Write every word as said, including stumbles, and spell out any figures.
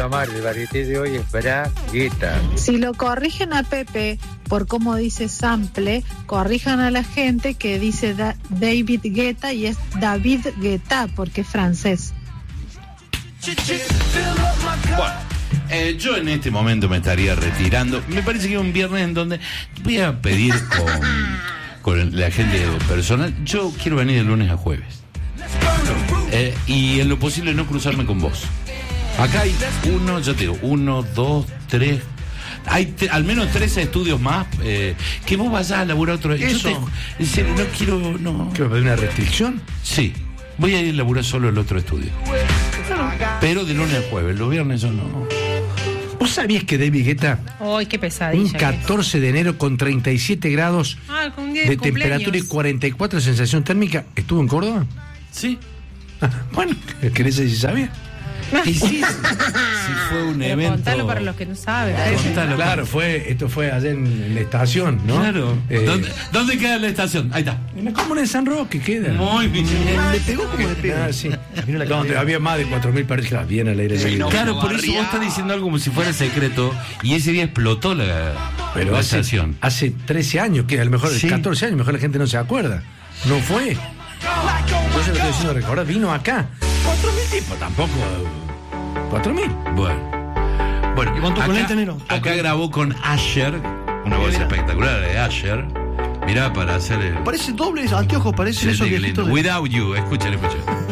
Amar, el varieté de hoy es Bragueta. Si lo corrigen a Pepe por cómo dice sample, corrijan a la gente que dice da- David Guetta y es David Guetta porque es francés. Bueno, eh, yo en este momento me estaría retirando. Me parece que es un viernes en donde voy a pedir con, con la gente personal. Yo quiero venir de lunes a jueves. Eh, y en lo posible no cruzarme con vos. Acá hay uno, yo te digo, uno, dos, tres. Hay te, al menos tres estudios más. Eh, que vos vayas a laburar otro. Eso. Yo te, en serio, no quiero. No. ¿Qué va a pedir una restricción? Sí, voy a ir a laburar solo el otro estudio. Pero de lunes a jueves, los viernes yo no. ¿Vos sabías que David Guetta, Ay, qué pesadilla. un catorce de enero con treinta y siete grados Ah, con un día de, de cumpleaños. temperatura y cuarenta y cuatro de sensación térmica, estuvo en Córdoba? Sí. Ah, bueno, ¿querés decir si sabía? Y sí, si fue un Pero evento. contalo para los que no saben. Contalo. Claro, fue, esto fue allá en, en la estación, ¿no? Claro. Eh, ¿Dónde, ¿Dónde queda la estación? Ahí está. en la comuna de San Roque queda. Muy bien. Le pegó como le pegó. Ah, sí. Donde había más de cuatro mil parejas bien al aire libre. Claro, por eso vos estás diciendo algo como si fuera secreto. Y ese día explotó la, Pero la hace, estación. hace trece años, que a lo mejor Sí. catorce años, mejor la gente no se acuerda. No fue. Por eso lo estoy diciendo recordar, vino acá. Cuatro mil tipos, tampoco. Cuatro mil. Bueno. Bueno, ¿Y cuánto acá, con este enero? acá grabó con Asher, una voz espectacular de Asher. Mirá, para hacer el. Parece dobles anteojos, parecen esos Qué lindo. viejitos. De... Without You, escuchen, escuchen.